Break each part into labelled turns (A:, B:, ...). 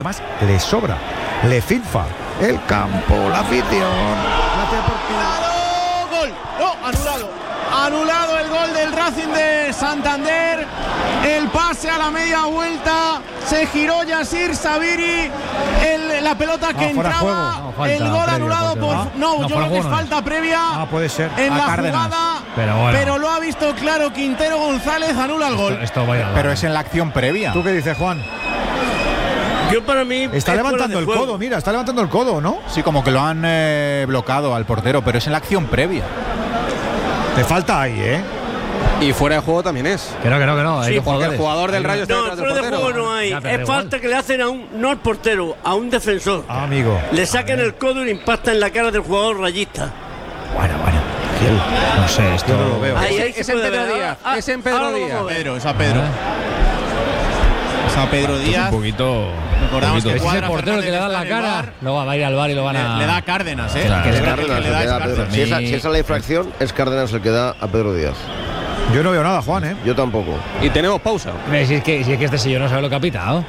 A: Además, le sobra, le filfa el campo, la afición.
B: ¡Gol! ¡No! Anulado el gol del Racing de Santander. El pase a la media vuelta. Se giró Yasir Sabiri. La pelota que entraba. El gol anulado por. No, yo creo que es falta previa.
A: Puede ser.
B: En la jugada. Pero lo ha visto claro Quintero González. Anula el gol.
C: Pero es en la acción previa.
A: ¿Tú qué dices, Juan?
D: Yo para mí
A: está levantando el codo, mira, está levantando el codo, ¿no?
C: Sí, como que lo han bloqueado al portero, pero es en la acción previa.
A: Te falta ahí, ¿eh?
E: Y fuera de juego también es.
F: Que no.
E: Sí, porque el jugador del Rayo está
D: no,
E: detrás del
D: fuera de
E: portero.
D: juego no hay. Es falta que le hacen no al portero, a un defensor.
A: Amigo.
D: Le sacan el codo y le impactan en la cara del jugador rayista.
F: Bueno. No sé, esto
A: no lo veo.
D: Ahí
E: Es en Pedro Díaz. Es en Pedro Díaz.
B: Es a Pedro. Es a Pedro Díaz.
F: Un poquito.
B: Recordamos que
F: es el portero el que le da la cara. No va a ir al bar y lo van a.
B: Le da Cárdenas, ¿eh?
F: Claro,
G: es Cárdenas el que da a Pedro. Si esa es la infracción, es Cárdenas el que da a Pedro Díaz.
A: Yo no veo nada, Juan, ¿eh?
G: Yo tampoco.
E: Y tenemos pausa.
F: Si es que este señor no sabe lo que ha pitado.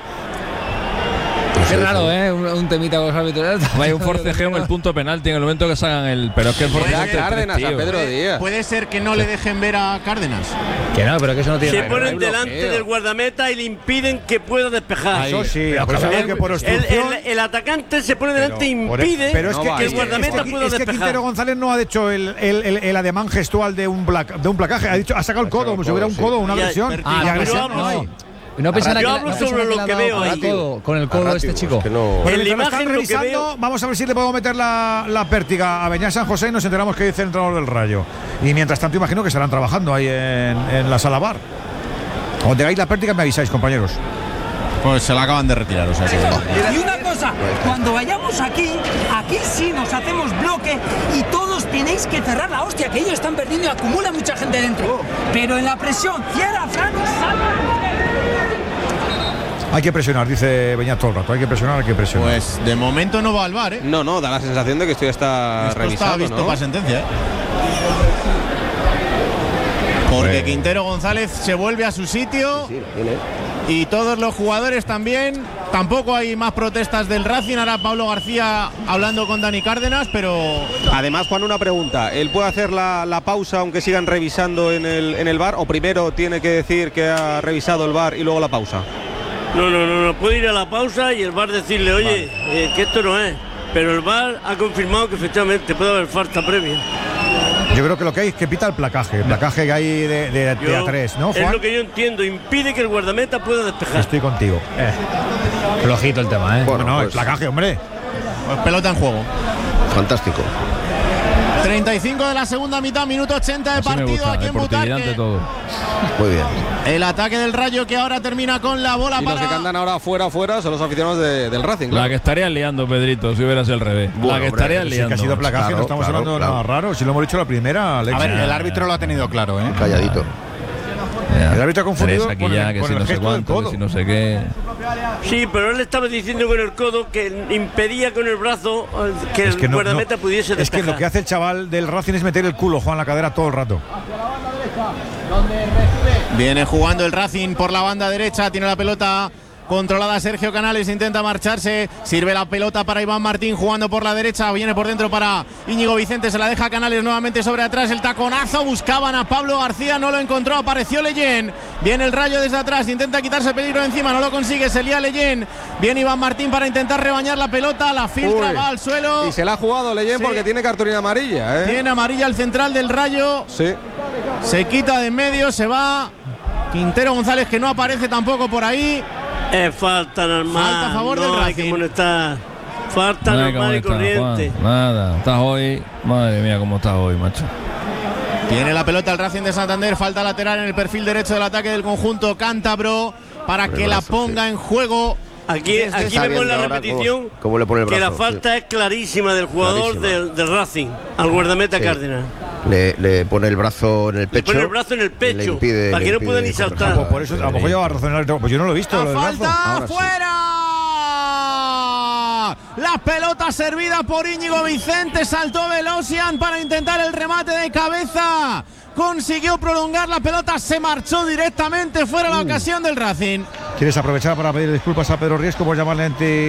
F: Qué raro, ¿eh? Un temita con los árbitros.
H: Hay un forcejeo en el punto penalti en el momento que salgan el. Pero es que el forcejeo.
E: Cárdenas a Pedro Díaz.
B: Puede ser que no le dejen ver a Cárdenas.
F: Que no, pero que eso no tiene.
D: Se ponen delante del guardameta y le impiden que pueda despejar.
A: Eso sí, que por obstrucción.
D: El atacante se pone delante e impide que el guardameta pueda despejar.
A: Es que Quintero González no ha hecho el ademán gestual de un placaje. Ha sacado el codo, como si hubiera un codo, una agresión. Y agresión no hay.
F: No pensará
D: yo hablo sobre lo que veo ahí.
F: Con el codo este chico.
A: Bueno,
D: en la imagen
A: están revisando, vamos a ver si le podemos meter la pértiga a Beñat San José y nos enteramos qué dice el entrenador del Rayo. Y mientras tanto imagino que estarán trabajando ahí en la sala bar. Cuando tengáis la pértiga me avisáis, compañeros.
B: Pues se la acaban de retirar, o sea que...
I: Y una cosa, cuando vayamos aquí sí nos hacemos bloque y todos tenéis que cerrar la hostia, que ellos están perdiendo y acumula mucha gente dentro. Pero en la presión, cierra, Fran, salva.
A: Hay que presionar, dice Beñat todo el rato. Hay que presionar.
B: Pues de momento no va al bar, ¿eh?
E: No, da la sensación de que esto ya está revisado.
B: Está visto, ¿no? Para sentencia, ¿eh? Porque Quintero González se vuelve a su sitio.
G: Sí, tiene.
B: Y todos los jugadores también. Tampoco hay más protestas del Racing. Ahora Pablo García hablando con Dani Cárdenas, pero...
E: Además, Juan, una pregunta. ¿Él puede hacer la pausa aunque sigan revisando en el VAR? ¿O primero tiene que decir que ha revisado el VAR y luego la pausa?
D: No, puede ir a la pausa y el VAR decirle, oye, que esto no es. Pero el VAR ha confirmado que efectivamente puede haber falta previa.
A: Yo creo que lo que hay es que pita el placaje que hay de A3, ¿no, Juan?
D: Es lo que yo entiendo, impide que el guardameta pueda despejar.
A: Estoy contigo.
F: Flojito el tema, ¿eh?
A: Bueno, el placaje, hombre.
B: Pues pelota en juego.
G: Fantástico.
B: 35 de la segunda mitad, minuto 80 de partido aquí en Butarque.
G: Muy bien.
B: El ataque del Rayo que ahora termina con la bola
E: y
B: para...
E: los que andan ahora fuera son los aficionados del Racing.
H: Claro. La que estarían liando, Pedrito, si hubiera sido al revés.
G: Bueno,
H: la que estarían liando.
A: Que ha sido placaje,
G: claro,
A: no estamos hablando de nada raro. Si lo hemos dicho la primera, Alex.
C: A ver, el árbitro lo ha tenido claro, ¿eh?
G: Calladito.
A: El árbitro ha confundido
H: aquí ya, que si no sé cuánto, que si no sé qué.
D: Sí, pero él estaba diciendo con el codo que impedía con el brazo que el guardameta pudiese despejar.
A: Es que lo que hace el chaval del Racing es meter el culo, Juan, la cadera todo el rato.
B: Viene jugando el Racing por la banda derecha, tiene la pelota controlada Sergio Canales, intenta marcharse, sirve la pelota para Iván Martín jugando por la derecha, viene por dentro para Íñigo Vicente, se la deja Canales nuevamente sobre atrás, el taconazo, buscaban a Pablo García, no lo encontró, apareció Leyen, viene el Rayo desde atrás, intenta quitarse el peligro de encima, no lo consigue, se lía Leyen, viene Iván Martín para intentar rebañar la pelota, la filtra, va al suelo.
E: Y se la ha jugado Leyen porque tiene cartulina amarilla, ¿eh?
B: Tiene amarilla el central del Rayo.
E: Sí.
B: Se quita de en medio, se va Quintero González, que no aparece tampoco por ahí.
D: Es falta normal.
B: Falta a favor del Racing.
D: Hay que molestar. Falta normal y corriente.
H: Juan, nada, estás hoy. Madre mía, cómo estás hoy, macho.
B: Tiene la pelota el Racing de Santander. Falta lateral en el perfil derecho del ataque del conjunto cántabro para que la ponga en juego.
D: Aquí vemos la repetición.
G: ¿Cómo le pone el brazo?
D: Que la falta es clarísima del jugador del Racing al guardameta Cárdenas.
G: Le pone el brazo en el pecho.
D: Le pone el brazo en el pecho para que no pueda ni saltar.
A: Por eso a lo mejor lleva razón. Pues yo no lo he visto.
B: La falta fuera. La pelota servida por Íñigo Vicente. Saltó Velosian para intentar el remate de cabeza. Consiguió prolongar la pelota. Se marchó directamente fuera la ocasión del Racing.
A: ¿Quieres aprovechar para pedir disculpas a Pedro Riesco por llamarle